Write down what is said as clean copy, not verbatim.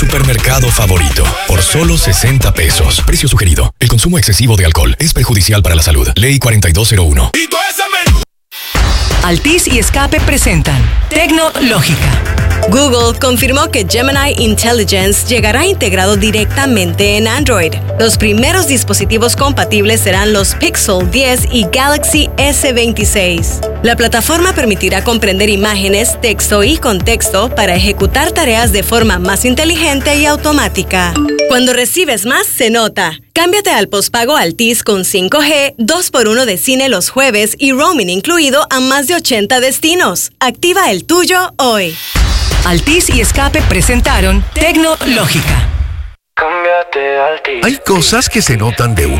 supermercado favorito por solo 60 pesos. Precio sugerido. El consumo excesivo de alcohol es perjudicial para la salud. Ley 4201. Altis y Escape presentan Tecnológica. Google confirmó que Gemini Intelligence llegará integrado directamente en Android. Los primeros dispositivos compatibles serán los Pixel 10 y Galaxy S26. La plataforma permitirá comprender imágenes, texto y contexto para ejecutar tareas de forma más inteligente y automática. Cuando recibes más, se nota. Cámbiate al pospago Altis con 5G, 2x1 de cine los jueves y roaming incluido a más de 80 destinos. Activa el tuyo hoy. Altis y Escape presentaron Tecnológica. Hay cosas que se notan de una